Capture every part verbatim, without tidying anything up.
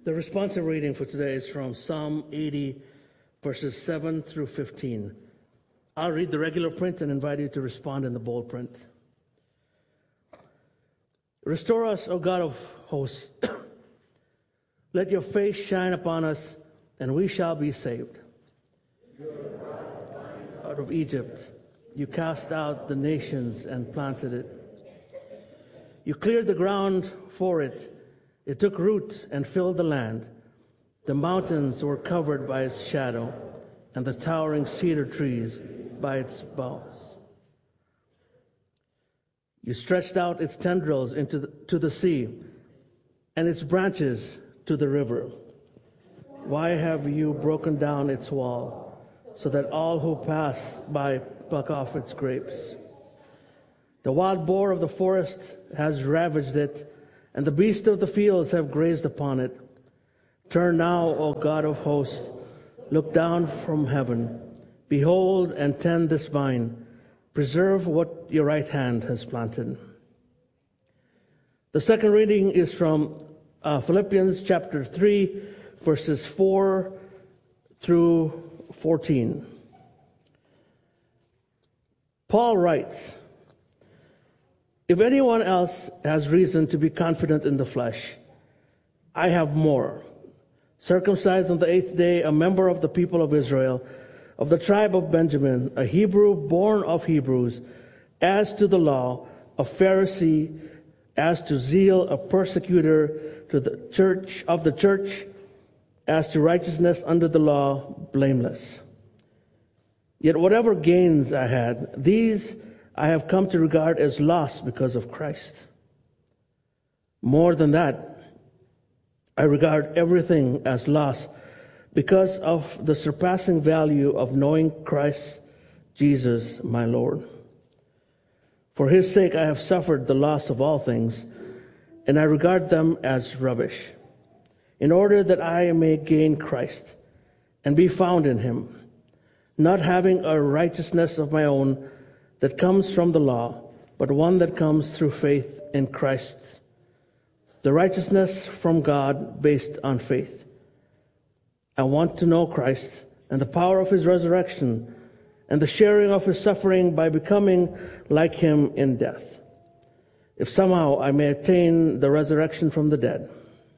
The responsive reading for today is from Psalm eighty, verses seven through fifteen. I'll read the regular print and invite you to respond in the bold print. Restore us, O God of hosts. Let your face shine upon us, and we shall be saved. Out of Egypt, you cast out the nations and planted it. You cleared the ground for it. It took root and filled the land. The mountains were covered by its shadow, and the towering cedar trees by its boughs. You stretched out its tendrils into the, to the sea, and its branches to the river. Why have you broken down its wall, so that all who pass by pluck off its grapes? The wild boar of the forest has ravaged it, and the beasts of the fields have grazed upon it. Turn now, O God of hosts, look down from heaven. Behold and tend this vine. Preserve what your right hand has planted. The second reading is from uh, Philippians chapter three, verses four through fourteen. Paul writes, if anyone else has reason to be confident in the flesh, I have more. Circumcised on the eighth day, a member of the people of Israel, of the tribe of Benjamin, a Hebrew born of Hebrews, as to the law, a Pharisee, as to zeal, a persecutor to the church of the church, as to righteousness under the law, blameless. Yet whatever gains I had, these I have come to regard as loss because of Christ. More than that, I regard everything as loss because of the surpassing value of knowing Christ Jesus, my Lord. For his sake I have suffered the loss of all things, and I regard them as rubbish, in order that I may gain Christ and be found in him, not having a righteousness of my own that comes from the law, but one that comes through faith in Christ, the righteousness from God based on faith. I want to know Christ and the power of his resurrection and the sharing of his suffering by becoming like him in death, if somehow I may attain the resurrection from the dead.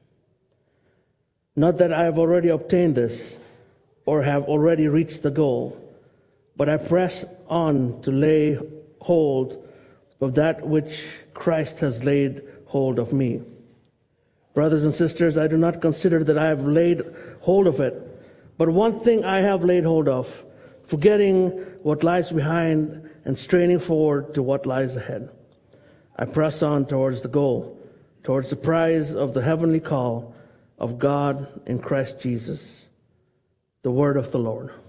Not that I have already obtained this or have already reached the goal, but I press on to lay hold of that which Christ has laid hold of me. Brothers and sisters, I do not consider that I have laid hold of it, but one thing I have laid hold of, forgetting what lies behind and straining forward to what lies ahead. I press on towards the goal, towards the prize of the heavenly call of God in Christ Jesus. The word of the Lord.